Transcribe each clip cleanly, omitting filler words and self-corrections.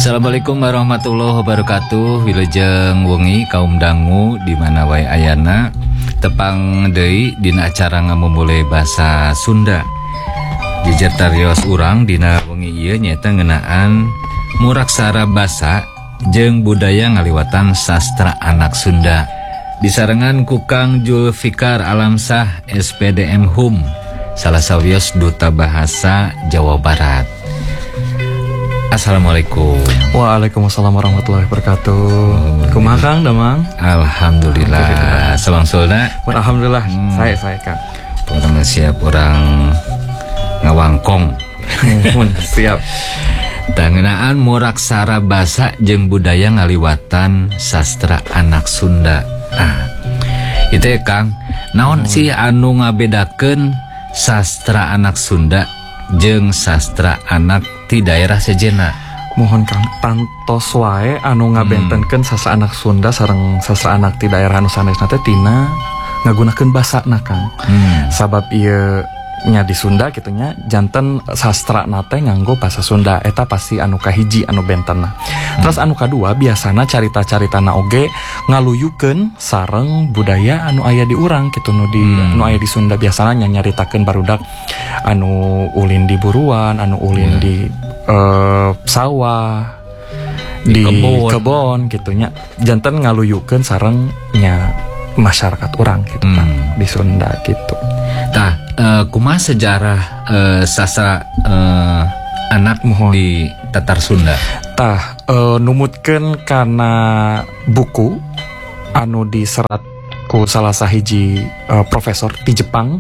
Assalamualaikum warahmatullahi wabarakatuh. Wilujeng wengi kaum dangu di mana wae ayana tepang deui dina acara ngamumule basa Sunda. Dijertarios urang dina wengi ieu nyaeta ngeunaan muraksara basa jeung budaya ngaliwatan sastra anak Sunda. Disarengan ku Kang Julfikar Alamsah SPDM Hum, salah sawios duta bahasa Jawa Barat. Assalamualaikum. Waalaikumsalam warahmatullahi wabarakatuh. Kumaha Kang Damang? Alhamdulillah. Salangsulna. Alhamdulillah. Saya Kang. Orang siap orang ngawangkong. Siap. Tangenaan muraksara basa jeung budaya ngaliwatan sastra anak Sunda. Itu ya Kang. Naon sih anu ngabedakeun sastra anak Sunda jeung sastra anak di daerah sejenna? Mohon Kang, tantos wae anu ngabentenkeun sastra anak Sunda sareng sastra anak di daerah anu sanesna teh tina ngagunakeun basana Kang. Sabab ieu nya di Sunda gitunya janten sastra nate nganggo basa Sunda eta pasti anu kahiji anu bentenna. Terus anu kadua biasana carita-caritana oge ngaluyukeun sareng budaya anu aya di urang kitu nu aya di Sunda biasana nyaritakeun barudak anu ulin di buruan, anu ulin di sawah, di kebon gitunya janten ngaluyukeun sareng nya masyarakat urang gitu kan di Sunda gitu. Tah, kumaha sejarah sastra anak di Tatar Sunda? Tah, numutkeun kana buku anu diserat ku salah sahiji profesor di Jepang,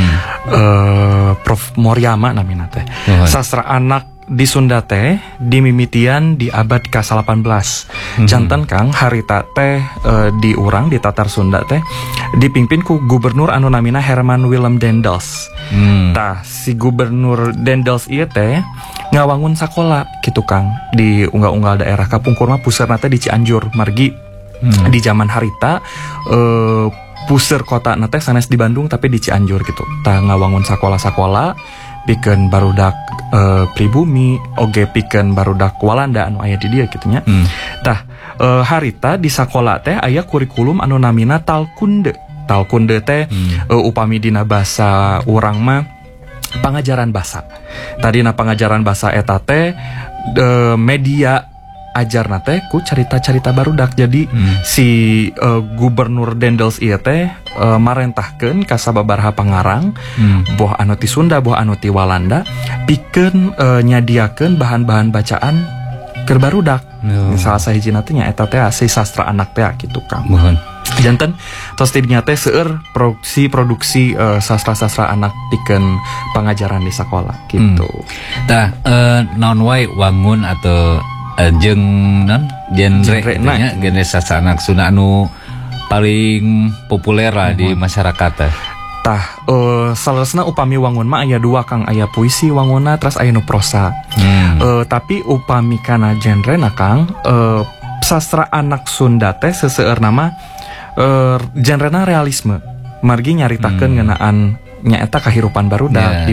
Prof Moriyama namina teh. Sastra anak di Sunda teh dimimitian di abad ke-18. Janten Kang harita teh di urang di Tatar Sunda teh dipimpin ku gubernur anu namina Herman Willem Daendels. Tah si gubernur Daendels ieu teh ngawangun sakola kitu Kang di unggal-unggal daerah kapungkur mah pusarna teh di Cianjur margi di zaman harita puseur kota na teh sanes di Bandung tapi di Cianjur gitu. Tah ngawangun sakola-sakola pikeun barudak pribumi oge pikeun barudak Walanda anu aya di dieu kitu nya. Tah harita di sakola teh aya kurikulum anu namina Talkunde. Talkunde teh upami dina basa urang mah pangajaran basa. Tadina pangajaran basa eta teh media ajarna teh ku carita-carita barudak. Jadi si gubernur Daendels ieu teh marentahkeun ka sababaraha pangarang boh anu ti Sunda boh anu ti Walanda pikeun nyadiakeun bahan-bahan bacaan keur barudak. Salah sahijina teh nya eta teh si sastra anak teh kitu Kang. Janten tos tidinya teh seueur produksi sastra-sastra anak pikeun pangajaran di sekolah gitu. Tah naon wae wangun atau jeung non genre sastra anak Sunda anu paling populer lah di masyarakat teh. Tah salasna upami wangun mah aya dua Kang, aya puisi wanguna terus aya nu prosa. Tapi upami kana genrena Kang sastra anak Sunda teh seseueur nama genrena realisme. Margi nyaritakeun ngeunaan nyaeta kahirupan barudak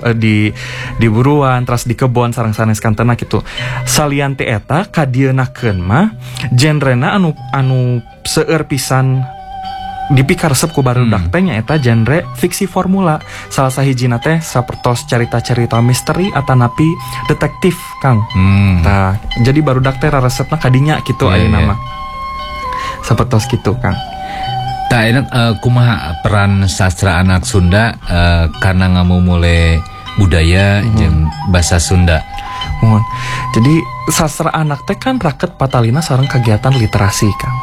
di buruan terus di kebon sareng sanes kantena gitu. Salian teh eta kadienakeun mah genrena anu seueur pisan dipikaresep ku barudak teh nyaeta genre fiksi formula. Salah sahijina teh sapertos carita-carita misteri atanapi detektif Kang. Tah jadi barudak teh resepna kadinya gitu ayeuna mah. Sapertos gitu Kang. Tak enak kumaha peran sastra anak Sunda karena ngamumule budaya jeung bahasa Sunda. Mohon. Jadi sastra anak teh kan raket patalina sareng kegiatan literasi Kang.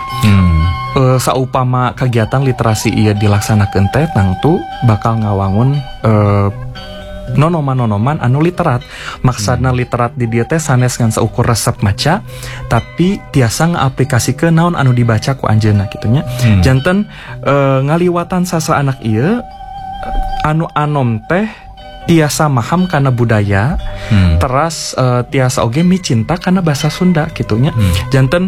Saupama kegiatan literasi ieu dilaksanakeun teh tangtu bakal ngawangun nonoman-nonoman anu literat. Maksudna literat di dieu teh sanes ngan saukur resep maca tapi tiasa ngaaplikasikeun naon anu dibaca ku anjeunna kitu nya. Janten ngaliwatan sastra anak ieu anu anom teh tiasa maham kana budaya teras tiasa oge micinta kana bahasa Sunda kitu nya. Janten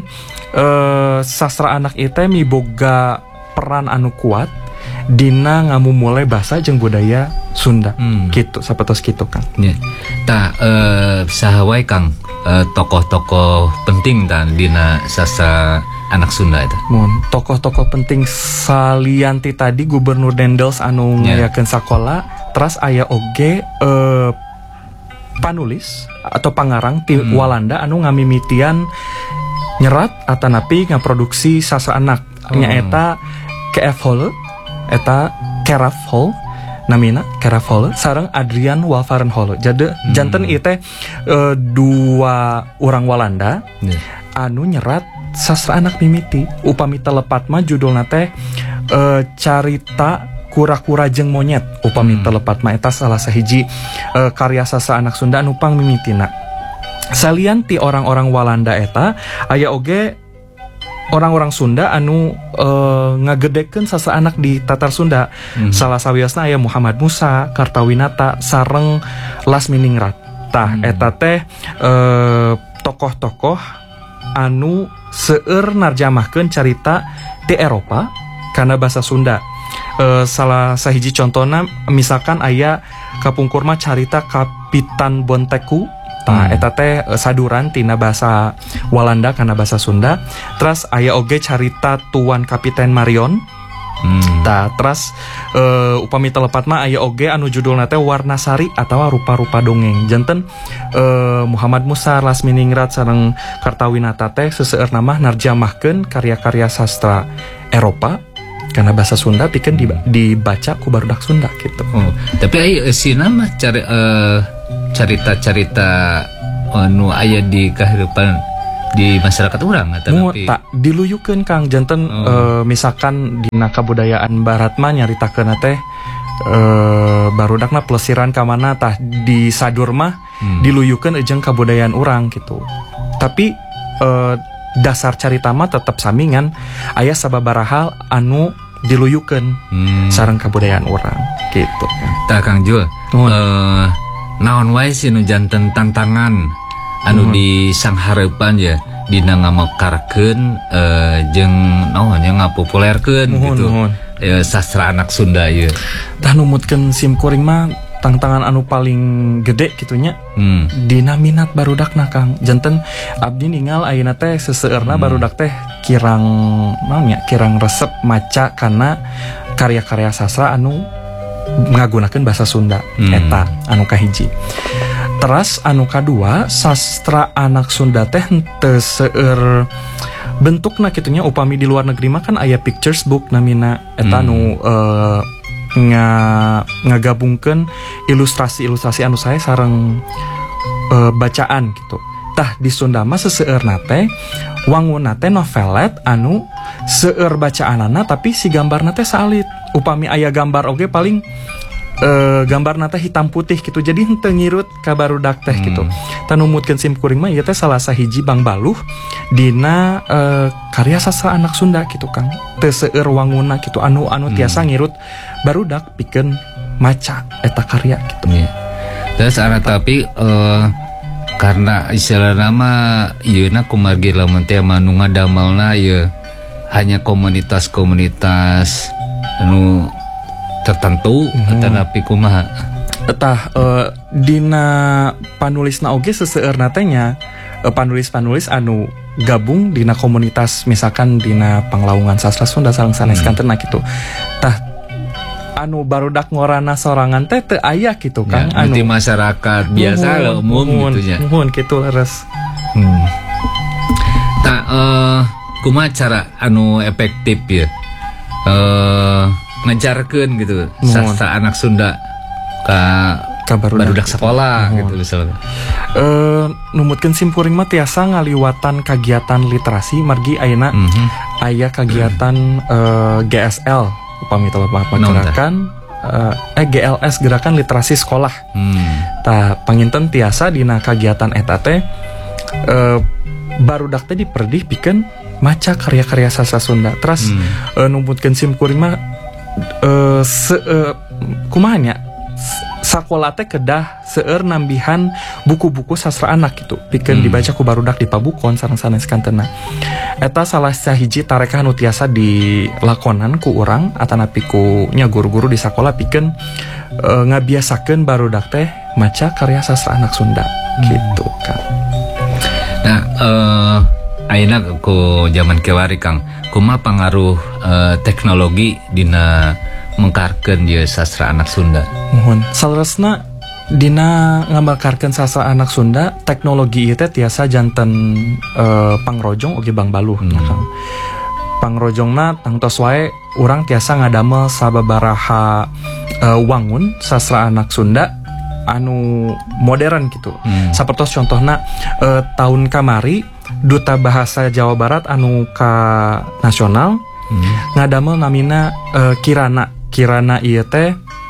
sastra anak ieu teh miboga peran anu kuat dina ngamumule bahasa jeung budaya Sunda gitu sapertos kitu Kang. Tah saha wae Kang tokoh-tokoh penting dan dina sastra anak Sunda itu. Tokoh-tokoh penting salianti tadi Gubernur Dendels anu ngayakeun sakola, terus aya oge panulis atau pangarang ti Walanda anu ngamimitian nyerat atanapi ngaproduksi sastra anak nyaeta K.F. Holle eta Carafe Holle namina Carafe Holle sareng Adrian Walvaren Holle. Jadi janten ieu teh dua orang Walanda anu nyerat sastra anak mimiti. Upami telepat mah judulna teh carita kura-kura jeung monyet. Upami telepat mah eta salah sahiji karya sastra anak Sunda anu pang mimitina. Salian ti orang-orang Walanda eta aya oge orang-orang Sunda anu ngagedekeun sastra anak di Tatar Sunda. Salah sawiosna aya Muhammad Musa, Kartawinata sareng Lasminingrat. Tah eta teh tokoh-tokoh anu seueur narjamahkeun carita di Eropa kana basa Sunda. Salah sahiji contohna misalkan aya kapungkur mah carita Kapitan Bonteku. Tah eta teh saduran tina basa Walanda kana basa Sunda. Terus aya oge carita Tuan Kapiten Marion. Tah terus upami telepat mah aya oge anu judulna teh Warnasari atawa rupa-rupa dongeng. Janten Muhammad Musa, Lasminingrat sareng Kartawinata teh seseueur mah narjamahkeun karya-karya sastra Eropa kana basa Sunda pikeun dibaca ku barudak Sunda gitu. Tapi aya eusina mah carita-carita anu aya di kehidupan di masyarakat urang atau tak diluyukeun Kang janten misalkan dina kabudayaan barat mah nyaritakeun teh barudakna plesiran ka mana tah di sadur mah diluyukeun jeung kabudayaan urang gitu. Tapi dasar carita mah tetep samingan aya sababaraha hal anu diluyukeun sareng kabudayaan urang gitu. Tah Kang Jul naon wae sih nu janten tantangan anu di sanghareupan ya dina ngamekarkeun jeung naon nya ngapopulerkeun gitu sastra anak Sunda ieu. Tah numutkeun simkuring mah tantangan anu paling gede gitunya dina minat barudakna Kang. Janten abdi ningal ayeuna teh seseueurna barudak teh kirang naon nya kirang resep maca kana karya-karya sastra anu ngagunakeun bahasa Sunda eta anu kahiji. Teras anu kadua sastra anak Sunda teh henteu seueur bentukna kitunya upami di luar negeri mah kan aya pictures book namina eta anu ngagabungkeun ilustrasi-ilustrasi anu sae sareng bacaan gitu. Tah di Sunda mah seseueurna teh wangunna teh novelet anu seueur bacaanana tapi si gambarna teh salit. Upami aya gambar oge paling gambarna teh hitam putih gitu. Jadi henteu ngirut ka barudak teh gitu. Tanumutkeun simkuring mah ieu teh salah sahiji Bang Baluh dina karya sastra anak Sunda gitu Kang. Teu seueur wangunna gitu anu tiasa ngirut barudak pikeun maca eta karya gitu. Terus tapi karena istilahna mah ieuna kumargi lamun teh anu ngadamelna ieu hanya komunitas-komunitas anu tertentu tetapi kumaha tah dina panulisna oge seseueurna teh nya panulis-panulis anu gabung dina komunitas misalkan dina Panglaungan Sastra Sunda sareng saneskanteuna gitu. Tah anu barudak ngorana sorangan teh teu aya gitu Kang anu di masyarakat biasa lah umum gitu nya. Muhun kitu leres. Tah kumaha cara anu efektif ya ngajarkeun gitu sastra anak Sunda ka barudak sekolah gitu misalnya. Numutkeun simkuring mah tiasa ngaliwatan kagiatan literasi margi ayeuna aya kagiatan GSL upami telepat gerakan GLS gerakan literasi sekolah. Tah panginten tiasa dina kagiatan eta teh barudak teh diperdih pikeun maca karya-karya sastra Sunda. Terus numutkeun simkuring mah kumaha nya sakola teh kedah seueur nambihan buku-buku sastra anak gitu pikeun dibaca ku barudak di pabukon sareng saneskanteuna. Eta salah sahiji tarekah anu tiasa dilakonan ku urang atanapi ku nya guru-guru di sakola pikeun ngabiasakeun barudak teh maca karya sastra anak Sunda gitu kan. Nah, ayeuna ku zaman kewari Kang, kumaha pangaruh teknologi dina mengkarkeun ieu sastra anak Sunda? Mohon saleresna dina ngabakarkeun sastra anak Sunda, teknologi ieu teh tiasa janten pangrojong oge Bang Baluh nya Kang. Pangrojongna tangtos wae urang tiasa ngadamel sababaraha wangun sastra anak Sunda anu modern gitu. Sapertos contohna tahun kamari Duta Bahasa Jawa Barat anu ka nasional ngadamel namina Kirana ieu teh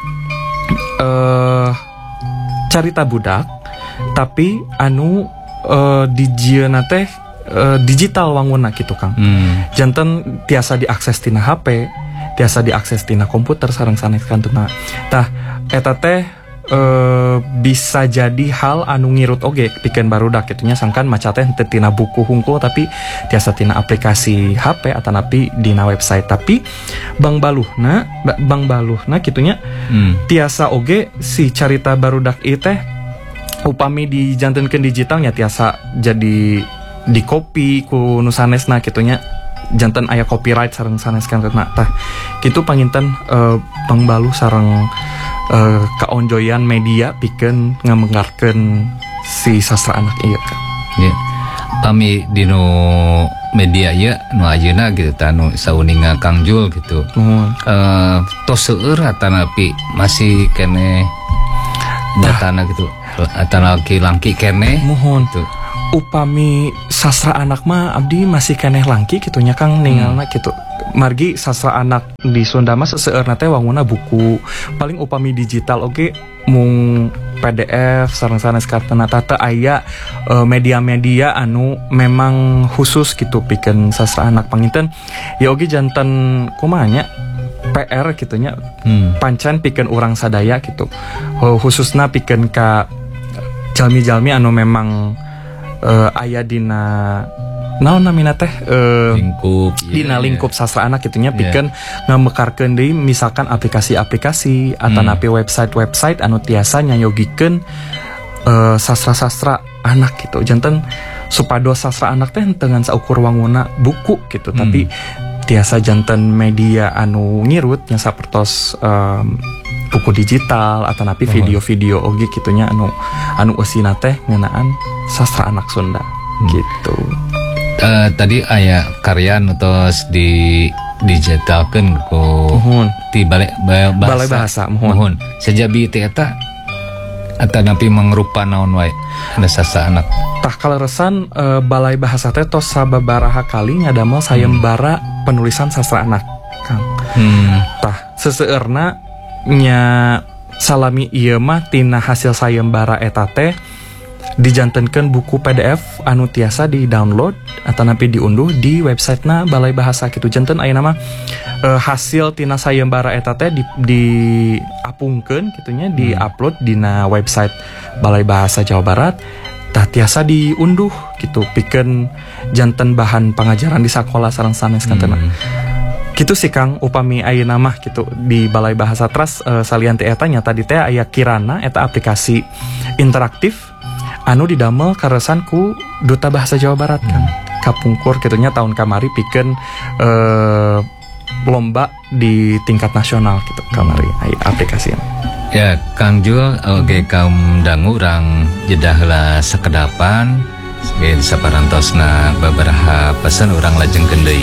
carita budak tapi anu dijieuna teh digital wangunna gitu Kang. Janten tiasa diakses tina HP, tiasa diakses tina komputer sareng sanes kantuna. Tah eta teh bisa jadi hal anu ngirut oge pikeun barudak kitunya sangkan maca teh teu tina buku hungkul tapi tiasa tina aplikasi HP atanapi dina website. Tapi Bang Baluhna kitunya tiasa oge si carita barudak ieu teh upami dijantenkeun digitalnya tiasa jadi di copy ku nu sanesna kitunya janten aya copyright sareng sanes kantuna. Tah kitu panginten Bang Baluh sareng kaonjoyan media pikeun ngamenggarkeun si sastra anak ieu Kang. Ya. Pami dino media ieu nu ayeuna gitu tanu sauninga Kang Jul gitu. Tos seueur atanapi masih kene datana gitu. Atana langki kene. Mohon tuh. Upami sastra anak mah abdi masih keneh langki kitunya Kang ningalna gitu. Margi sastra anak di Sunda mah seueurna teh wangunna buku. Paling upami digital oge mung PDF sareng sanes kartana tata aya media-media anu memang khusus gitu pikeun sastra anak panginten. Ya oge janten kumaha nya PR kitunya. Pancen pikeun urang sadaya gitu. Khususna pikeun ka jalmi-jalmi anu memang aya dina naon namina teh lingkup dina lingkup sastra anak gitunya pikeun ngamekarkeun deui misalkan aplikasi-aplikasi atanapi website-website anu tiasa nyayogikeun sastra-sastra anak gitu. Janten supados sastra anak teh teu ngan saukur wangunna buku gitu tapi tiasa janten media anu ngirut nya sapertos buku digital atanapi video-video oge kitunya anu eusina teh ngeunaan sastra anak Sunda gitu. Tadi aya karya nutos digitalkeun ku ti balai bahasa mohon. Sajabi teh eta atanapi mangrupa naon wae ada sastra anak. Tah kaleresan balai bahasa teh tos sababaraha kali ngadamel sayembara penulisan sastra anak Kang. Tah seseueurna nya salami ieu mah tina hasil sayembara eta teh dijantenkeun buku PDF anu tiasa di-download atanapi diunduh di websitena Balai Bahasa kitu. Janten ayeuna mah hasil tina sayembara eta teh diapungkeun kitunya di-upload dina website Balai Bahasa Jawa Barat. Tah tiasa diunduh gitu pikeun janten bahan pangajaran di sakola sareng sanes kantena. Gitu sih Kang upami ayeuna mah gitu di Balai Bahasa Trust salian teh eta nya tadi teh aya Kirana eta aplikasi interaktif anu didamel karesan ku Duta Bahasa Jawa Barat Kang. Kapungkur kitunya tahun kamari pikeun lomba di tingkat nasional gitu kamari aplikasi. Ya Kang Jul oge kaum dangu urang jedah heula sakedapan saparantosna babaraha pesan urang lajengkeun deui.